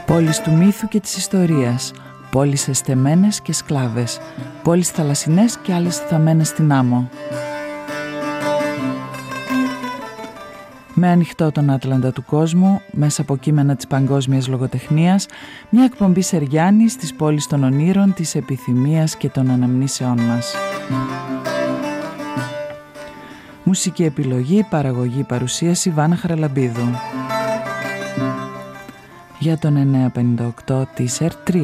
Πόλεις του μύθου και της ιστορίας, πόλεις εστεμένες και σκλάβες, πόλεις θαλασσινές και άλλες θαμμένες στην άμμο. Με ανοιχτό τον Άτλαντα του κόσμου, μέσα από κείμενα της παγκόσμιας λογοτεχνίας, μια εκπομπή Σεριάννη στις πόλεις των ονείρων, της επιθυμίας και των αναμνήσεών μας. Μουσική επιλογή, παραγωγή, παρουσίαση Βάνα Χαραλαμπίδου. Για τον 958 της R3.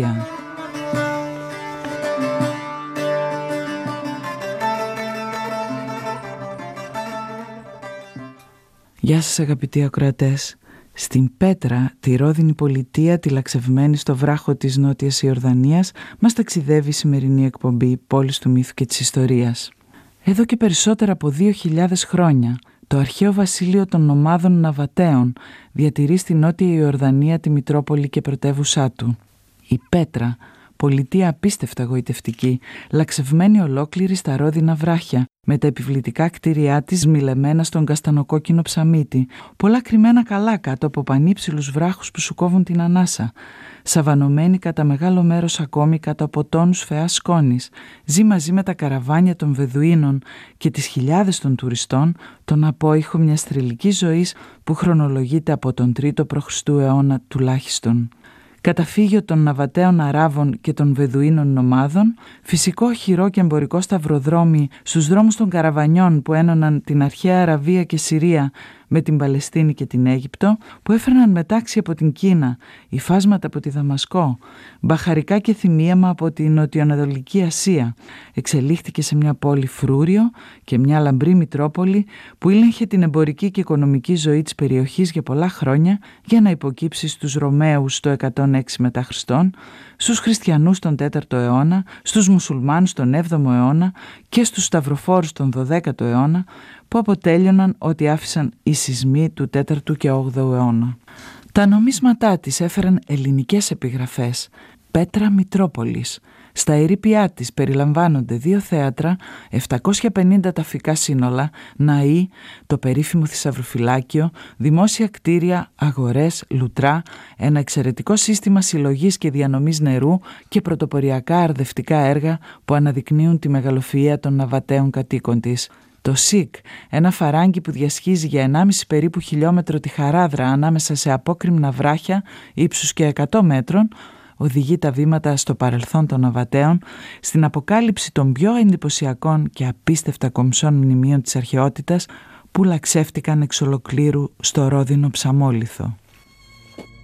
Γεια σας αγαπητοί ακροατές. Στην Πέτρα, τη ρόδινη πολιτεία τυλαξευμένη στο βράχο της Νότιας Ιορδανίας, μας ταξιδεύει η σημερινή εκπομπή Πόλεις του μύθου και της ιστορίας. Εδώ και περισσότερα από 2.000 χρόνια, το αρχαίο βασίλειο των νομάδων Ναβατέων διατηρεί στη Νότια Ιορδανία τη Μητρόπολη και πρωτεύουσά του. Η Πέτρα, πολιτεία απίστευτα γοητευτική, λαξευμένη ολόκληρη στα ρόδινα βράχια, με τα επιβλητικά κτίρια της μιλεμένα στον καστανοκόκκινο ψαμίτη, πολλά κρυμμένα καλά κάτω από πανύψηλους βράχους που σου κόβουν την ανάσα, σαβανωμένη κατά μεγάλο μέρος ακόμη κάτω από τόνους φαιάς σκόνης, ζει μαζί με τα καραβάνια των Βεδουίνων και τις χιλιάδες των τουριστών τον απόϊχο μιας θρυλικής ζωής που χρονολογείται από τον 3ο π.Χ. αιώνα τουλάχιστον. Καταφύγιο των Ναβατέων Αράβων και των Βεδουίνων νομάδων, φυσικό οχυρό και εμπορικό σταυροδρόμι στους δρόμους των καραβανιών που ένωναν την αρχαία Αραβία και Συρία με την Παλαιστίνη και την Αίγυπτο, που έφερναν μετάξι από την Κίνα, υφάσματα από τη Δαμασκό, μπαχαρικά και θυμίαμα από την Νοτιοανατολική Ασία, εξελίχθηκε σε μια πόλη φρούριο και μια λαμπρή Μητρόπολη που ήλεγχε την εμπορική και οικονομική ζωή της περιοχής για πολλά χρόνια για να υποκύψει στους Ρωμαίους το 106 μετά Χριστόν, στους Χριστιανούς τον 4ο αιώνα, στους Μουσουλμάνους τον 7ο αιώνα και στους Σταυροφόρους τον 12ο αιώνα, που αποτέλειωναν ό,τι άφησαν οι σεισμοί του 4ου και 8ου αιώνα. Τα νομίσματά της έφεραν ελληνικές επιγραφές. Πέτρα Μητρόπολης. Στα ερείπια της περιλαμβάνονται 2 θέατρα, 750 ταφικά σύνολα, ναοί, το περίφημο θησαυροφυλάκιο, δημόσια κτίρια, αγορές, λουτρά, ένα εξαιρετικό σύστημα συλλογής και διανομής νερού και πρωτοποριακά αρδευτικά έργα που αναδεικνύουν τη μεγαλοφυΐα των Ναβατέων κατοίκων της. Το ΣΥΚ, ένα φαράγγι που διασχίζει για 1,5 περίπου χιλιόμετρο τη Χαράδρα ανάμεσα σε απόκρημνα βράχια ύψους και 100 μέτρων, οδηγεί τα βήματα στο παρελθόν των Ναβατέων, στην αποκάλυψη των πιο εντυπωσιακών και απίστευτα κομψών μνημείων της αρχαιότητας που λαξεύτηκαν εξ ολοκλήρου στο ρόδινο ψαμόλιθο.